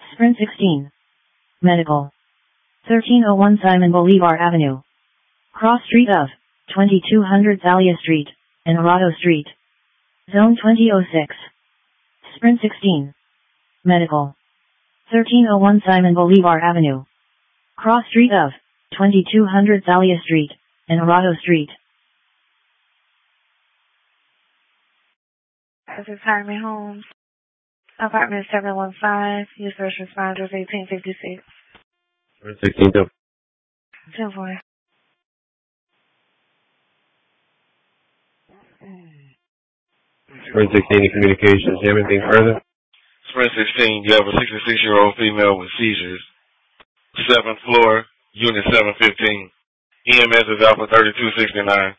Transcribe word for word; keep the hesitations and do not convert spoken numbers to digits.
Sprint sixteen. Medical. thirteen oh one Simon Bolivar Avenue. Cross street of twenty-two hundred Thalia Street, and Arado Street. Zone twenty oh six. Sprint sixteen. Medical. thirteen oh one Simon Bolivar Avenue. Cross street of twenty-two hundred Thalia Street, and Arado Street. This is Harmony Homes. Apartment seven one five. Use first responders eighteen fifty-six. sixteen two. ten four. Sprint sixteen communications. Do you have anything further? Sprint sixteen, you have a sixty-six-year-old female with seizures. Seventh floor, unit seven fifteen. E M S is Alpha thirty-two sixty-nine.